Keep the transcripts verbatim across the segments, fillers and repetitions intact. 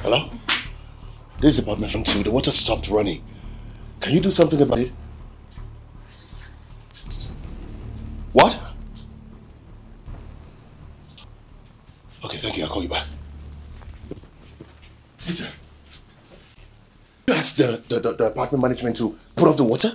Hello? This is apartment from two. The water stopped running. Can you do something about it? What? Okay, thank you. I'll call you back. Peter, you asked the, the, the, the apartment management to put off the water?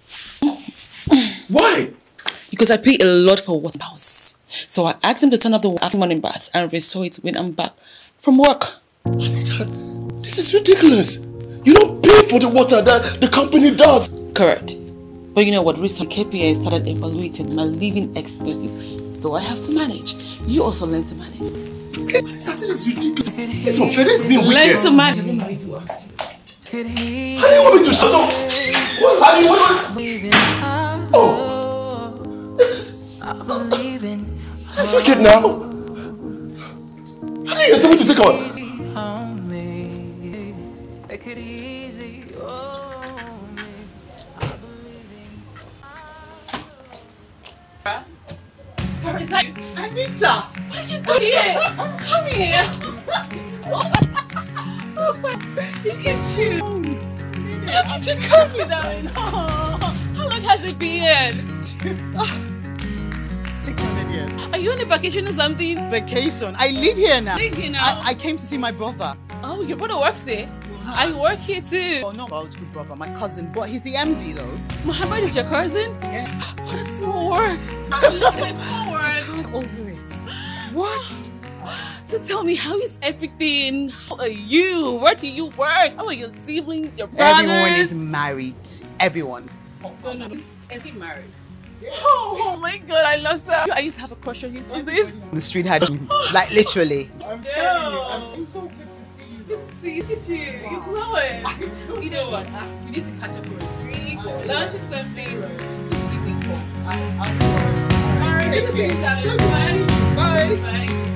Why? Because I pay a lot for water house. So I asked them to turn off the water after morning bath and restore it when I'm back from work. Anita, this is ridiculous. You don't pay for the water that the company does. Correct. But you know what? Recently, K P I started evaluating my living expenses, so I have to manage. You also learn to manage. Anita, this is ridiculous. It's unfair. It's being wicked. Learn to manage. How do you want me to shut up? What? How do you want me? Oh, this is this is wicked now. How do you expect me to take on? Anita, why you come here? Come here. Look at you. Look at you, calm me down. Oh, how long has it been? six hundred years. Are you on a vacation or something? Vacation. I live here now. Live here now? I, I came to see my brother. Oh, your brother works there? I work here too. Oh, no, biological brother, my cousin. But he's the M D though. Muhammad is your cousin? Yeah. What a small world. Look at a small world. I'm over it. What? So tell me, how is everything? How are you? Where do you work? How are your siblings, your brothers? Everyone is married. Everyone. Oh, no, no. Is everything married? Oh, oh my God, I love that. I used to have a crush on you. Is this? The street had like literally. I'm telling you, I'm so good to see you. Good to see you. Look at you. You're glowing. You know what? Uh, we need to catch up for a drink or lunch or something. Alright, good to see you. Bye. Bye. Bye.